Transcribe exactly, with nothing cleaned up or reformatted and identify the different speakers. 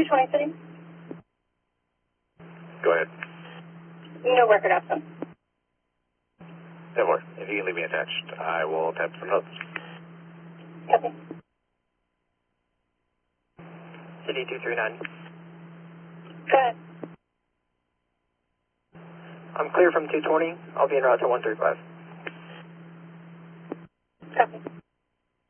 Speaker 1: two twenty City.
Speaker 2: Go ahead.
Speaker 1: No record absent.
Speaker 2: That works. If you can leave me attached, I will type some notes.
Speaker 1: Copy.
Speaker 3: City two three nine.
Speaker 1: Go ahead.
Speaker 3: I'm clear from two twenty. I'll be en route to one three five.
Speaker 1: Copy.